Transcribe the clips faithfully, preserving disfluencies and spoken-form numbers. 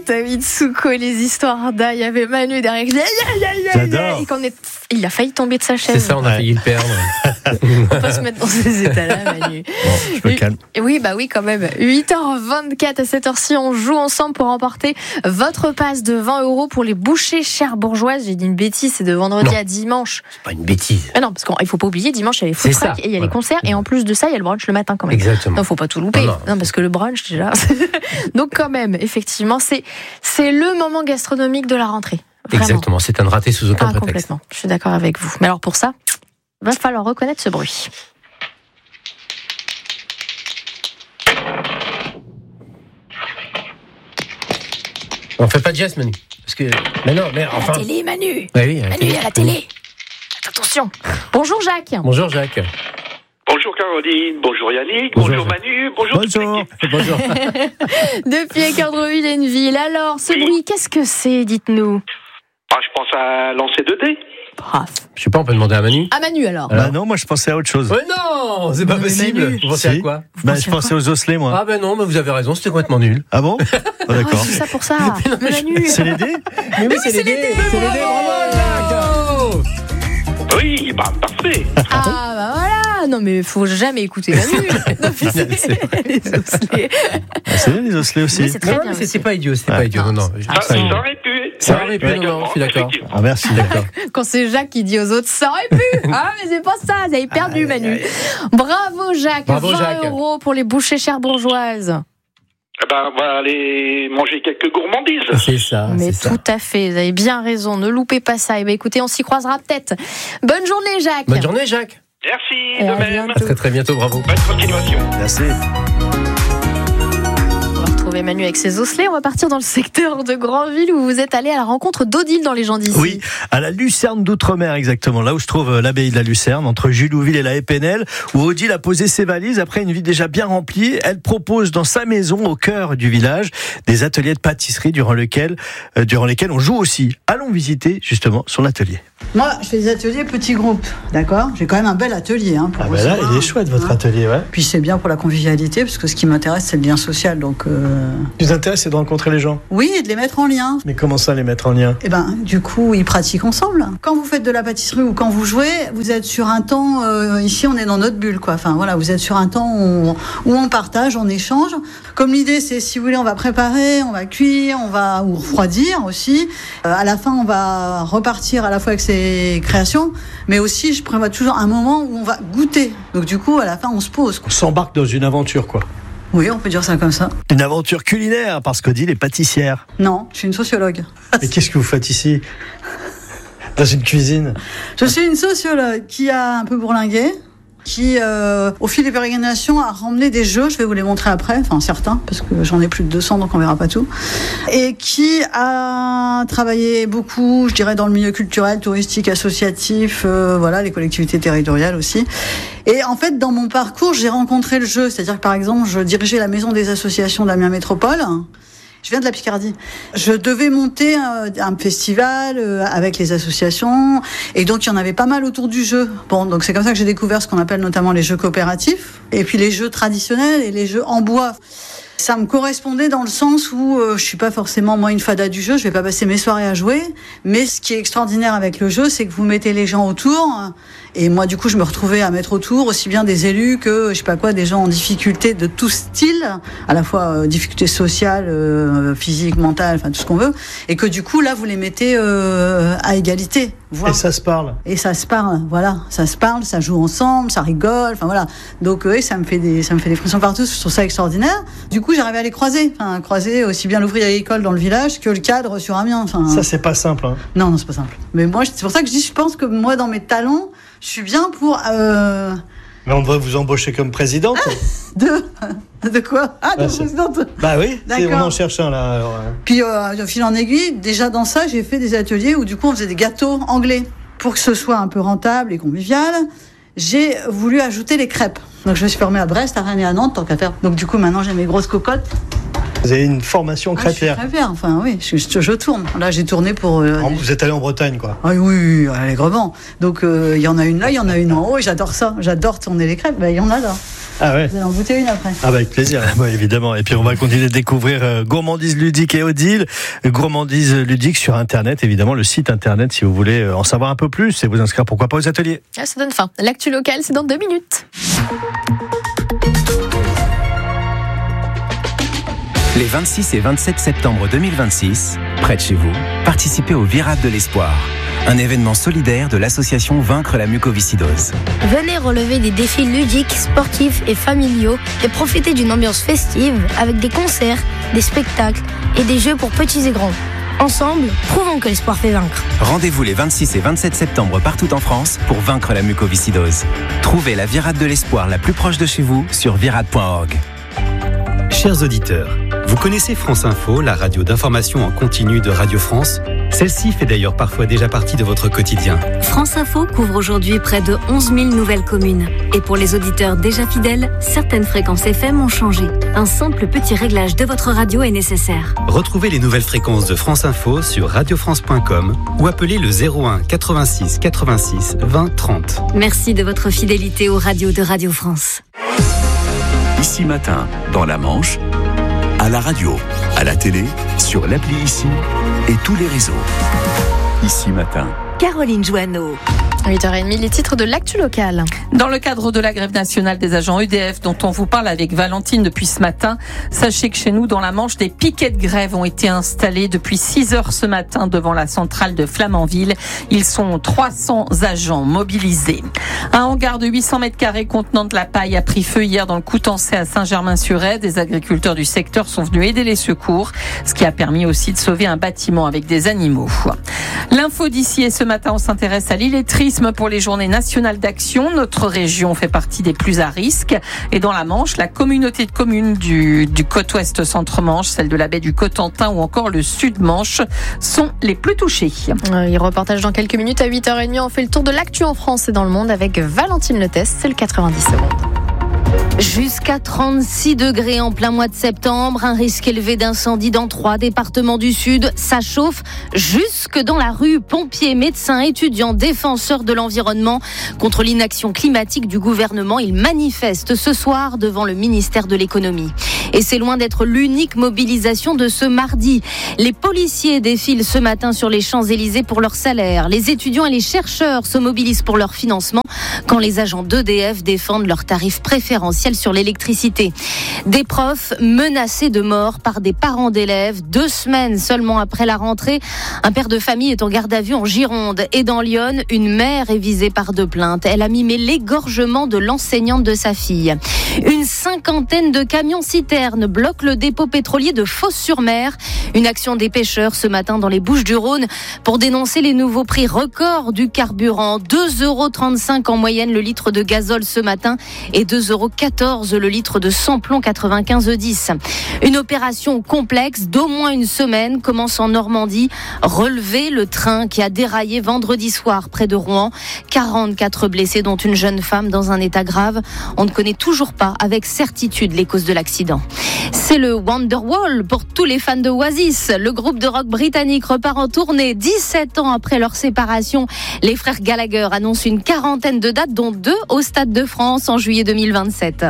Martin Mitsuko, les histoires d'A. Il y avait Manu derrière qui disait aïe, aïe, aïe, J'adore. et qu'on est... Il a failli tomber de sa chaise. C'est ça, on a failli le perdre. On peut pas se mettre dans ces états-là, Manu. Bon, je me calme. Oui, bah oui, quand même. huit heures vingt-quatre à cette heure-ci, on joue ensemble pour remporter votre passe de vingt euros pour les bouchées cherbourgeoises. J'ai dit une bêtise, c'est de vendredi Non. à dimanche. C'est pas une bêtise. Ah non, parce qu'il faut pas oublier, dimanche, il y a les food C'est ça, trucks et il y a voilà. les concerts. Et en plus de ça, il y a le brunch le matin quand même. Exactement. Non, faut pas tout louper. Non, Non, non. parce que le brunch, déjà. Donc, quand même, effectivement, c'est, c'est le moment gastronomique de la rentrée. Vraiment. Exactement, c'est un ne raté sous aucun Ah, prétexte. complètement. Je suis d'accord avec vous. Mais alors, pour ça, va falloir reconnaître ce bruit. On fait pas de geste, Manu. Parce que. Mais non, mais enfin. La télé, Manu. Oui, oui, à la Manu, télé. à la télé. Faites attention. Bonjour, Jacques. Bonjour, Jacques. Bonjour Caroline, bonjour Yannick, Bonjour, bonjour, Jacques. Manu, bonjour. toute Bonjour. l'équipe. Bonjour. Depuis Équeurdreville-Henneville. Alors, ce Oui. bruit, qu'est-ce que c'est, dites-nous? Ah, je pense à lancer deux dés. Bref. Je sais pas, on peut demander à Manu. À Manu, alors. Bah non, moi je pensais à autre chose. Ouais, non, c'est pas Non, mais possible. Manu. Vous pensez Si. à quoi Bah, pensez je à pensais aux osselets, moi. Ah ben non, mais vous avez raison, c'était complètement nul. Ah bon Ah, Ah, d'accord. tout ça pour ça. Mais Manu. C'est les dés Mais oui, c'est les dés. C'est les dés, bravo, Jacques. Oui, bah parfait. Ah, bah voilà. Non, mais faut jamais écouter Manu. Non, mais c'est- C'est les osselets. Ah, c'est bien les osselets aussi. Oui, c'est très Non, bien mais aussi. c'était pas idiot, c'était Ah. pas idiot. Non, non. Ah, Ça, Ça, ça ça- aurait pu. Ça aurait pu, non, non, je suis d'accord. effectivement. Ah, merci. D'accord. Quand c'est Jacques qui dit aux autres, ça aurait pu. Ah, mais c'est pas ça. Vous avez perdu, Manu. Bravo, Jacques. Bravo, vingt Jacques. euros pour les bouchées cherbourgeoises. Eh ben, on va aller manger quelques gourmandises. C'est ça. Mais c'est ça. tout à fait, vous avez bien raison, ne loupez pas ça. Et ben écoutez, on s'y croisera peut-être. Bonne journée, Jacques. Bonne journée, Jacques. Merci, Et de à même. bientôt. À très très bientôt, bravo. Bonne continuation. Merci. On va retrouver Manu avec ses osselets. On va partir dans le secteur de Granville où vous êtes allé à la rencontre d'Odile dans les gens d'ici. Oui, à la Lucerne d'Outre-mer exactement, là où se trouve euh, l'abbaye de la Lucerne, entre Julouville et la Épinel, où Odile a posé ses valises après une vie déjà bien remplie. Elle propose dans sa maison, au cœur du village, des ateliers de pâtisserie durant, lequel, euh, durant lesquels on joue aussi. Allons visiter justement son atelier. Moi, je fais des ateliers petits groupes, d'accord ? J'ai quand même un bel atelier. Hein, pour recevoir, hein. atelier, ouais. Puis c'est bien pour la convivialité, parce que ce qui m'intéresse, c'est le lien social. Donc, euh... Ce qui vous intéresse, c'est de rencontrer les gens. oui, et de les mettre en lien. Mais comment ça, les mettre en lien ? Et ben, du coup, ils pratiquent ensemble. Quand vous faites de la pâtisserie ou quand vous jouez, vous êtes sur un temps. Euh, ici, on est dans notre bulle, quoi. Enfin, voilà, vous êtes sur un temps où on, où on partage, on échange. Comme l'idée, c'est, si vous voulez, on va préparer, on va cuire, on va ou refroidir aussi. Euh, à la fin, on va repartir à la fois avec ses créations, mais aussi, je prévois toujours un moment où on va goûter. Donc, du coup, à la fin, on se pose, quoi. On s'embarque dans une aventure, quoi. Oui, on peut dire ça comme ça. Une aventure culinaire, parce qu'Odile est pâtissière. Non, je suis une sociologue. Mais qu'est-ce que vous faites ici ? Dans une cuisine ? Je suis une sociologue qui a un peu bourlingué, qui, euh, au fil des pérégrinations, a ramené des jeux, je vais vous les montrer après, enfin certains, parce que j'en ai plus de deux cents, donc on verra pas tout, et qui a travaillé beaucoup, je dirais, dans le milieu culturel, touristique, associatif, euh, voilà, les collectivités territoriales aussi. Et en fait, dans mon parcours, j'ai rencontré le jeu, c'est-à-dire que par exemple, je dirigeais la maison des associations d'Amiens Métropole. Je viens de la Picardie. Je devais monter un, un festival euh, avec les associations, et donc il y en avait pas mal autour du jeu. Bon, donc c'est comme ça que j'ai découvert ce qu'on appelle notamment les jeux coopératifs, et puis les jeux traditionnels et les jeux en bois. Ça me correspondait dans le sens où euh, je suis pas forcément moi une fada du jeu, je vais pas passer mes soirées à jouer, mais ce qui est extraordinaire avec le jeu, c'est que vous mettez les gens autour, et moi du coup je me retrouvais à mettre autour aussi bien des élus que je sais pas quoi, des gens en difficulté de tout style, à la fois euh, difficultés sociales, euh, physiques, mentales, enfin tout ce qu'on veut, et que du coup là vous les mettez euh, à égalité. Voire. Et ça se parle. Et ça se parle, voilà, ça se parle, ça joue ensemble, ça rigole, enfin voilà. Donc oui, ça me fait des, ça me fait des frissons partout. Je trouve ça extraordinaire. Du coup, j'arrivais à les croiser, enfin croiser aussi bien l'ouvrier agricole dans le village que le cadre sur Amiens. Enfin, Ça, c'est pas simple. Hein. non, non, c'est pas simple. Mais moi, c'est pour ça que je dis, je pense que moi, dans mes talents, je suis bien pour euh, Mais on devrait vous embaucher comme présidente. de, de quoi Ah, de Ah, c'est- présidente. Bah oui, c'est- on D'accord. en cherche un là. Alors, euh. Puis euh, de fil en aiguille, déjà dans ça, j'ai fait des ateliers où du coup on faisait des gâteaux anglais. Pour que ce soit un peu rentable et convivial, j'ai voulu ajouter les crêpes. Donc je me suis formée à Brest, à Rennes et à Nantes, tant qu'à faire. Donc du coup maintenant j'ai mes grosses cocottes. Vous avez une formation Ah, je suis crêpière. crêpière, enfin oui, je, je, je tourne. Là j'ai tourné pour... euh, En- Vous êtes allé en Bretagne, quoi. Ah oui, oui, oui, allègrement. Donc il euh, y en a une là, il y en a une en haut, et j'adore ça. J'adore tourner les crêpes, ben, il y en a là. Ah ouais. Vous allez en goûter une après. Ah bah avec plaisir, ouais, évidemment. Et puis on va continuer de découvrir euh, Gourmandise Ludique et Odile. Gourmandise Ludique sur Internet, évidemment, le site Internet si vous voulez euh, en savoir un peu plus et vous inscrire pourquoi pas aux ateliers. Ah, ça donne faim. L'actu locale, c'est dans deux minutes. Les vingt-six et vingt-sept septembre deux mille vingt-six, près de chez vous, participez au Virade de l'Espoir, un événement solidaire de l'association Vaincre la mucoviscidose. Venez relever des défis ludiques, sportifs et familiaux et profiter d'une ambiance festive avec des concerts, des spectacles et des jeux pour petits et grands. Ensemble, prouvons que l'espoir fait vaincre. Rendez-vous les vingt-six et vingt-sept septembre partout en France pour vaincre la mucoviscidose. Trouvez la Virade de l'Espoir la plus proche de chez vous sur virade point org. Chers auditeurs, vous connaissez France Info, la radio d'information en continu de Radio France ? Celle-ci fait d'ailleurs parfois déjà partie de votre quotidien. France Info couvre aujourd'hui près de onze mille nouvelles communes. Et pour les auditeurs déjà fidèles, certaines fréquences F M ont changé. Un simple petit réglage de votre radio est nécessaire. Retrouvez les nouvelles fréquences de France Info sur radio france point com ou appelez le zéro un quatre-vingt-six quatre-vingt-six vingt trente. Merci de votre fidélité aux radios de Radio France. Ici Matin, dans la Manche, à la radio, à la télé, sur l'appli Ici et tous les réseaux. Ici Matin. Caroline Joanneau. huit heures trente, les titres de l'actu locale. Dans le cadre de la grève nationale des agents E D F dont on vous parle avec Valentine depuis ce matin, sachez que chez nous, dans la Manche, des piquets de grève ont été installés depuis six heures ce matin devant la centrale de Flamanville. Ils sont trois cents agents mobilisés. Un hangar de huit cents mètres carrés contenant de la paille a pris feu hier dans le Coutançais à Saint-Germain-sur-Aie. Des agriculteurs du secteur sont venus aider les secours, ce qui a permis aussi de sauver un bâtiment avec des animaux. L'info d'ici et ce matin, on s'intéresse à l'illettrisme pour les journées nationales d'action. Notre région fait partie des plus à risque. Et dans la Manche, la communauté de communes du, du côte ouest centre-Manche, celle de la baie du Cotentin ou encore le sud-Manche sont les plus touchés. Il reportage dans quelques minutes à huit heures trente. On fait le tour de l'actu en France et dans le monde avec Valentine Le Test. C'est le quatre-vingt-dix secondes. Jusqu'à trente-six degrés en plein mois de septembre, un risque élevé d'incendie dans trois départements du Sud. Ça chauffe jusque dans la rue. Pompiers, médecins, étudiants, défenseurs de l'environnement contre l'inaction climatique du gouvernement. Ils manifestent ce soir devant le ministère de l'économie. Et c'est loin d'être l'unique mobilisation de ce mardi. Les policiers défilent ce matin sur les Champs-Élysées pour leur salaire. Les étudiants et les chercheurs se mobilisent pour leur financement quand les agents d'E D F défendent leurs tarifs préférentiels sur l'électricité. Des profs menacés de mort par des parents d'élèves. Deux semaines seulement après la rentrée, un père de famille est en garde à vue en Gironde. Et dans l'Yonne, une mère est visée par deux plaintes. Elle a mimé l'égorgement de l'enseignante de sa fille. Une cinquantaine de camions-citernes bloquent le dépôt pétrolier de Fos-sur-Mer. Une action des pêcheurs ce matin dans les Bouches-du-Rhône pour dénoncer les nouveaux prix records du carburant. deux euros trente-cinq en moyenne le litre de gazole ce matin et deux euros quatorze le litre de samplon quatre-vingt-quinze dix. Une opération complexe d'au moins une semaine commence en Normandie. Relever le train qui a déraillé vendredi soir près de Rouen. quarante-quatre blessés dont une jeune femme dans un état grave. On ne connaît toujours pas avec certitude les causes de l'accident. C'est le Wonderwall pour tous les fans de Oasis. Le groupe de rock britannique repart en tournée dix-sept ans après leur séparation. Les frères Gallagher annoncent une quarantaine de dates, dont deux au Stade de France en juillet deux mille vingt-sept.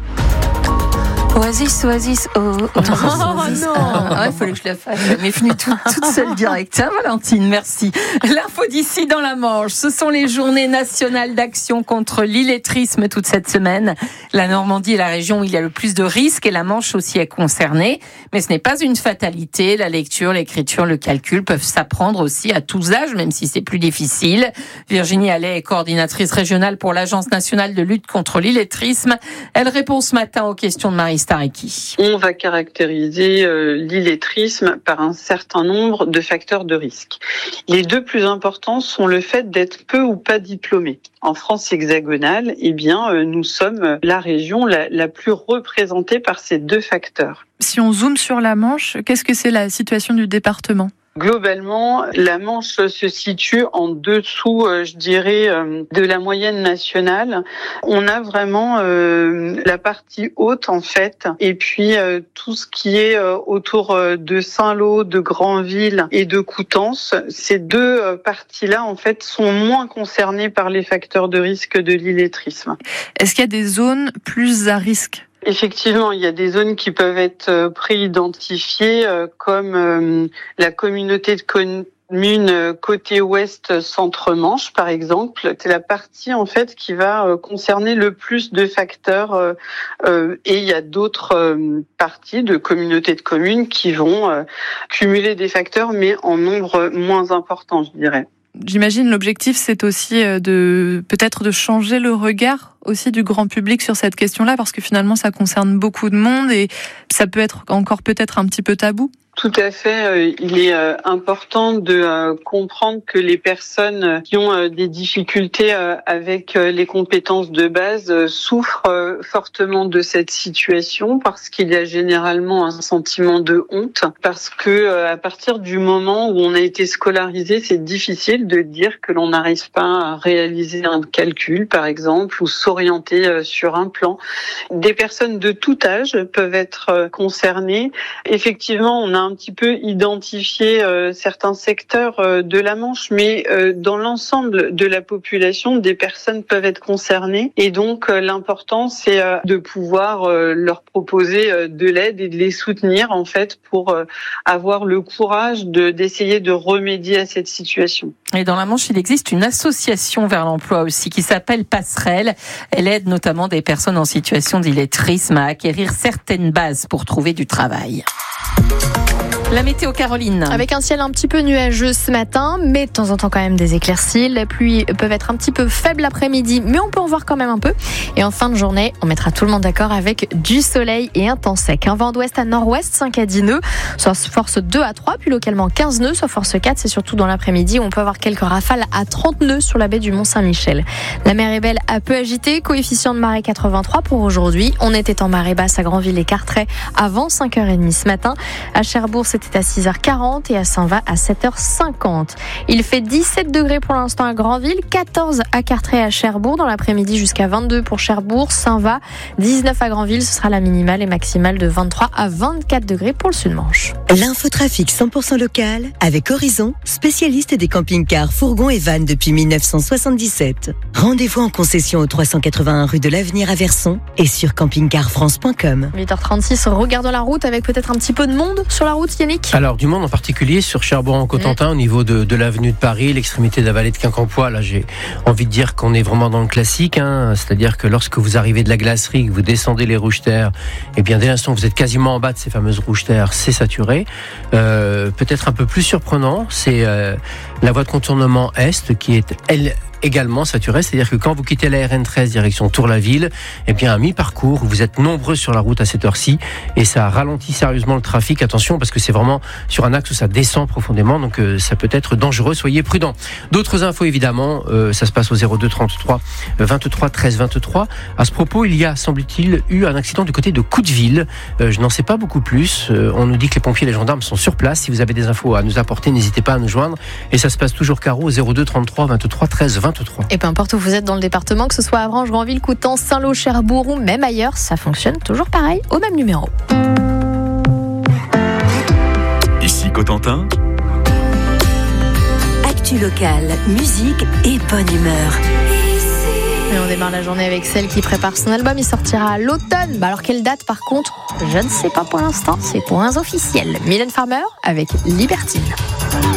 Oasis, Oasis, oh, oh, oh non, ah, il fallait que je la fasse. Elle m'est venue toute, toute seule direct. Hein, Valentine, merci. L'info d'ici dans la Manche, ce sont les journées nationales d'action contre l'illettrisme toute cette semaine. La Normandie est la région où il y a le plus de risques et la Manche aussi est concernée. Mais ce n'est pas une fatalité. La lecture, l'écriture, le calcul peuvent s'apprendre aussi à tous âges, même si c'est plus difficile. Virginie Allais est coordinatrice régionale pour l'Agence nationale de lutte contre l'illettrisme. Elle répond ce matin aux questions de Marie Staricki. On va caractériser euh, l'illettrisme par un certain nombre de facteurs de risque. Les deux plus importants sont le fait d'être peu ou pas diplômé. En France hexagonale, eh bien, euh, nous sommes la région la, la plus représentée par ces deux facteurs. Si on zoome sur la Manche, qu'est-ce que c'est la situation du département ? Globalement, la Manche se situe en dessous, euh, je dirais, euh, de la moyenne nationale. On a vraiment euh, la partie haute, en fait, et puis euh, tout ce qui est euh, autour euh, de Saint-Lô, de Granville et de Coutances. Ces deux euh, parties-là, en fait, sont moins concernées par les facteurs de risque de l'illettrisme. Est-ce qu'il y a des zones plus à risque ? Effectivement, il y a des zones qui peuvent être pré-identifiées comme la communauté de communes côté ouest centre-Manche, par exemple. C'est la partie en fait qui va concerner le plus de facteurs et il y a d'autres parties de communautés de communes qui vont cumuler des facteurs mais en nombre moins important, je dirais. J'imagine l'objectif c'est aussi de peut-être de changer le regard aussi du grand public sur cette question-là parce que finalement ça concerne beaucoup de monde et ça peut être encore peut-être un petit peu tabou. Tout à fait. Il est important de comprendre que les personnes qui ont des difficultés avec les compétences de base souffrent fortement de cette situation parce qu'il y a généralement un sentiment de honte parce que à partir du moment où on a été scolarisé, c'est difficile de dire que l'on n'arrive pas à réaliser un calcul, par exemple, ou s'orienter sur un plan. Des personnes de tout âge peuvent être concernées. Effectivement, on a un petit peu identifié euh, certains secteurs euh, de la Manche, mais euh, dans l'ensemble de la population, des personnes peuvent être concernées. Et donc, euh, l'important, c'est euh, de pouvoir euh, leur proposer euh, de l'aide et de les soutenir, en fait, pour euh, avoir le courage de, d'essayer de remédier à cette situation. Et dans la Manche, il existe une association vers l'emploi aussi qui s'appelle Passerelle. Elle aide notamment des personnes en situation d'illettrisme à acquérir certaines bases pour trouver du travail. La météo, Caroline. Avec un ciel un petit peu nuageux ce matin, mais de temps en temps quand même des éclaircies. Les pluies peuvent être un petit peu faibles l'après-midi, mais on peut en voir quand même un peu. Et en fin de journée, on mettra tout le monde d'accord avec du soleil et un temps sec. Un vent d'ouest à nord-ouest, cinq à dix nœuds, soit force deux à trois, puis localement quinze nœuds, soit force quatre. C'est surtout dans l'après-midi où on peut avoir quelques rafales à trente nœuds sur la baie du Mont-Saint-Michel. La mer est belle, un peu agitée, coefficient de marée quatre-vingt-trois pour aujourd'hui. On était en marée basse à Granville et Carteret avant cinq heures trente ce matin. À Cherbourg, c'était à six heures quarante et à Saint-Va à sept heures cinquante. Il fait dix-sept degrés pour l'instant à Granville, quatorze à Carteret et à Cherbourg, dans l'après-midi jusqu'à vingt-deux pour Cherbourg, Saint-Va, dix-neuf à Granville, ce sera la minimale et maximale de vingt-trois à vingt-quatre degrés pour le Sud-Manche. L'infotrafic cent pour cent local avec Horizon, spécialiste des camping-cars, fourgons et vannes depuis dix-neuf cent soixante-dix-sept. Rendez-vous en concession au trois cent quatre-vingt-un rue de l'Avenir à Verson et sur camping car france point com. huit heures trente-six, regardons la route avec peut-être un petit peu de monde sur la route, Yannick. Alors, du monde en particulier sur Cherbourg-en-Cotentin, mmh. au niveau de, de l'avenue de Paris, l'extrémité de la vallée de Quincampoix. Là, j'ai envie de dire qu'on est vraiment dans le classique, hein. C'est-à-dire que lorsque vous arrivez de la glacerie, que vous descendez les rouges terres, et bien dès l'instant vous êtes quasiment en bas de ces fameuses rouges terres, c'est saturé. Euh, peut-être un peu plus surprenant, c'est euh, la voie de contournement est qui est elle également saturé, c'est-à-dire que quand vous quittez la R N treize direction Tour-la-Ville, eh bien à mi-parcours, vous êtes nombreux sur la route à cette heure-ci et ça ralentit sérieusement le trafic. Attention parce que c'est vraiment sur un axe où ça descend profondément, donc euh, ça peut être dangereux, soyez prudents. D'autres infos évidemment, euh, ça se passe au zéro deux trente-trois vingt-trois treize vingt-trois. À ce propos, il y a, semble-t-il, eu un accident du côté de Couteville. Euh, je n'en sais pas beaucoup plus. Euh, on nous dit que les pompiers et les gendarmes sont sur place. Si vous avez des infos à nous apporter, n'hésitez pas à nous joindre. Et ça se passe toujours carreau au zéro deux trente-trois vingt-trois treize vingt-trois. Et peu importe où vous êtes dans le département, que ce soit Avranches, Granville, Coutances, Saint-Lô, Cherbourg ou même ailleurs, ça fonctionne toujours pareil, au même numéro. Ici Cotentin. Actu locale, musique et bonne humeur. Et on démarre la journée avec celle qui prépare son album. Il sortira à l'automne. Bah alors quelle date par contre? Je ne sais pas pour l'instant. C'est point officiel. Mylène Farmer avec Libertine.